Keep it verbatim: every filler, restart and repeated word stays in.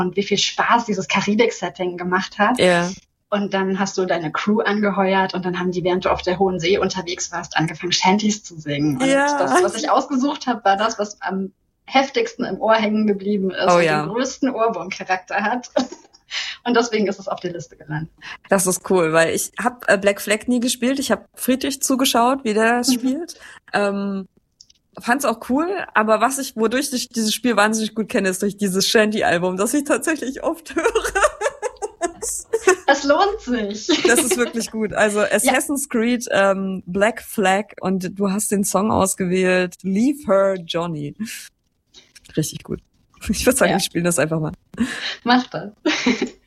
und wie viel Spaß dieses Karibik-Setting gemacht hat. Ja. Und dann hast du deine Crew angeheuert und dann haben die, während du auf der Hohen See unterwegs warst, angefangen, Shanties zu singen. Und ja. das, was ich ausgesucht habe, war das, was am heftigsten im Ohr hängen geblieben ist oh, und ja. den größten Ohrwurm-Charakter hat. Und deswegen ist es auf die Liste gelandet. Das ist cool, weil ich habe äh, Black Flag nie gespielt. Ich habe Friedrich zugeschaut, wie der das mhm. spielt. Ähm, fand's auch cool, aber was ich, wodurch ich dieses Spiel wahnsinnig gut kenne, ist durch dieses Shanty-Album, das ich tatsächlich oft höre. Es lohnt sich. Das ist wirklich gut. Also Assassin's ja. Creed, ähm, Black Flag und du hast den Song ausgewählt, Leave Her Johnny. Richtig gut. Ich würde sagen, ja. wir spielen das einfach mal. Mach das.